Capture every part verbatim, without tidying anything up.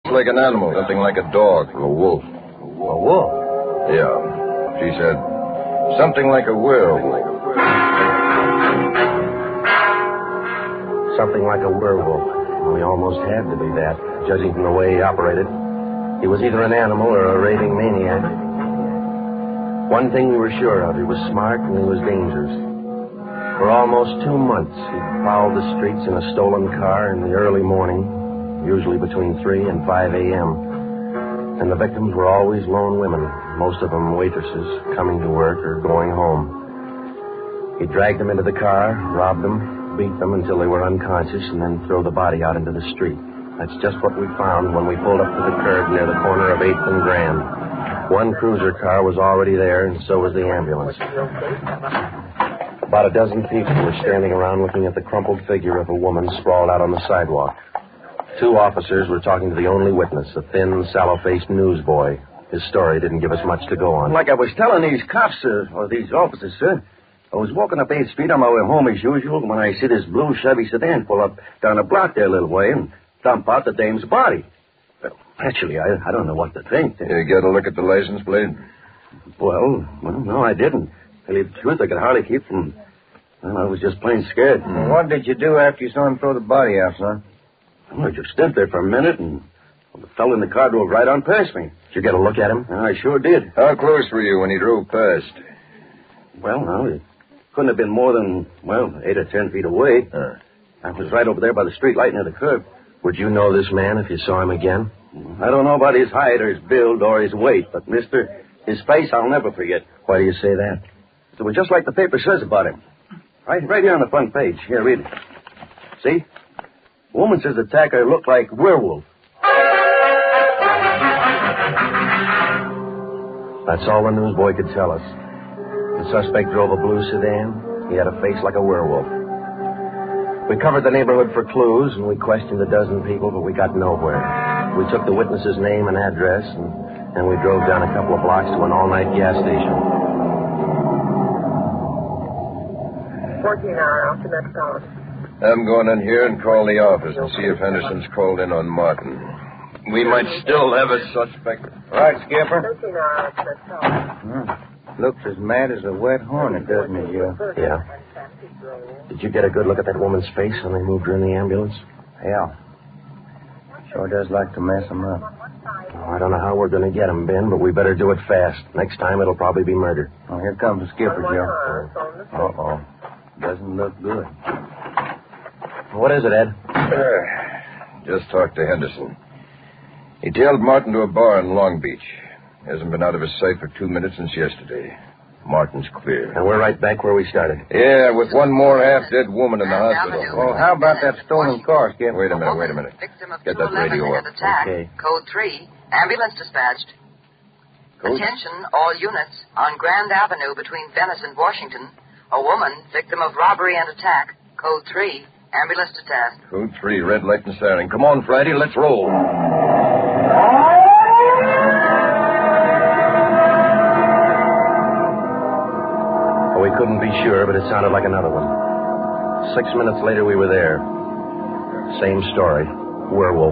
like an animal, something like a dog, a wolf. A wolf? Yeah. She said something like a werewolf. Something like a werewolf. We almost had to be that, judging from the way he operated. He was either an animal or a raving maniac. One thing we were sure of, he was smart and he was dangerous. For almost two months, he prowled the streets in a stolen car in the early morning, usually between three and five a.m. And the victims were always lone women, most of them waitresses, coming to work or going home. He dragged them into the car, robbed them, beat them until they were unconscious, and then throw the body out into the street. That's just what we found when we pulled up to the curb near the corner of eighth and Grand. One cruiser car was already there, and so was the ambulance. About a dozen people were standing around looking at the crumpled figure of a woman sprawled out on the sidewalk. Two officers were talking to the only witness, a thin, sallow-faced newsboy. His story didn't give us much to go on. Like I was telling these cops, sir, or these officers, sir, I was walking up eighth Street on my way home as usual when I see this blue Chevy sedan pull up down the block there a little way and dump out the dame's body. Well, actually, I, I don't know what to think. You get a look at the license plate? Well, well, no, I didn't. To tell you the truth, I could hardly keep from... Well, I was just plain scared. Well, what did you do after you saw him throw the body out, son? Well, I just stood there for a minute, and well, the fellow in the car drove right on past me. Did you get a look at him? I sure did. How close were you when he drove past? Well, no, it couldn't have been more than, well, eight or ten feet away. Huh. I was right over there by the street light near the curb. Would you know this man if you saw him again? I don't know about his height or his build or his weight, but, mister, his face I'll never forget. Why do you say that? It was just like the paper says about him. Right, right here on the front page. Here, read it. See? The woman says the attacker looked like werewolf. That's all the newsboy could tell us. The suspect drove a blue sedan. He had a face like a werewolf. We covered the neighborhood for clues, and we questioned a dozen people, but we got nowhere. We took the witness's name and address, and, and we drove down a couple of blocks to an all-night gas station. fourteen hour off the next hour. I'm going in here and call the office and see if Henderson's called in on Martin. We might still have a suspect. Right, Skipper. thirteen hour off the next hour. Hmm. Looks as mad as a wet hornet, doesn't it, Joe? Yeah. Did you get a good look at that woman's face when they moved her in the ambulance? Yeah. Sure does like to mess them up. Oh, I don't know how we're going to get him, Ben, but we better do it fast. Next time it'll probably be murder. Oh, here comes the skipper, Joe. Uh-oh. Doesn't look good. What is it, Ed? Uh, just talked to Henderson. He tailed Martin to a bar in Long Beach. Hasn't been out of his sight for two minutes since yesterday. Martin's clear. And we're right back where we started. Yeah, with one more half-dead woman in the hospital. Well, how about that stolen car, Skipper? Wait a minute, wait a minute. Get that radio up. Okay. Code three, ambulance dispatched. Code? Attention, all units. On Grand Avenue between Venice and Washington, a woman, victim of robbery and attack. Code three, ambulance detached. Code three, red light and siren. Come on, Friday, let's roll. We couldn't be sure, but it sounded like another one. Six minutes later, we were there. Same story. Werewolf.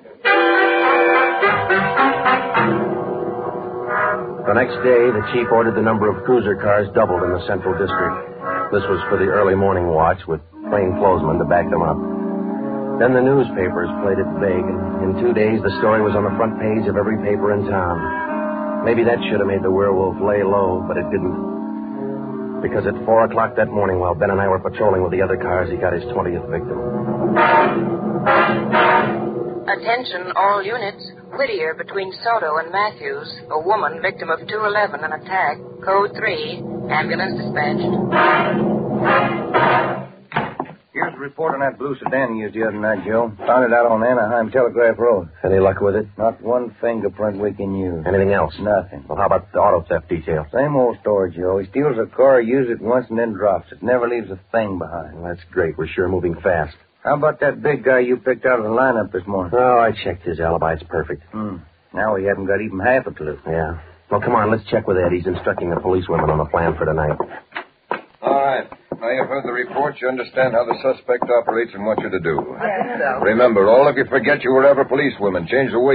The next day, the chief ordered the number of cruiser cars doubled in the Central District. This was for the early morning watch with plainclothesmen to back them up. Then the newspapers played it big, and in two days, the story was on the front page of every paper in town. Maybe that should have made the werewolf lay low, but it didn't. Because at four o'clock that morning, while Ben and I were patrolling with the other cars, he got his twentieth victim. Attention, all units. Whittier between Soto and Matthews. A woman, victim of two eleven, an attack. Code three, ambulance dispatched. Here's a report on that blue sedan you used the other night, Joe. Found it out on Anaheim Telegraph Road. Any luck with it? Not one fingerprint we can use. Anything else? Nothing. Well, how about the auto theft detail? Same old story, Joe. He steals a car, uses it once, and then drops it. Never leaves a thing behind. Well, that's great. We're sure moving fast. How about that big guy you picked out of the lineup this morning? Oh, I checked his alibi. It's perfect. Hmm. Now we haven't got even half a clue. Yeah. Well, come on, let's check with Ed. He's instructing the policewomen on the plan for tonight. All right. Now you've heard the report. You understand how the suspect operates and what you're to do. Yes, so. Remember, all of you forget you were ever policewomen. Change the way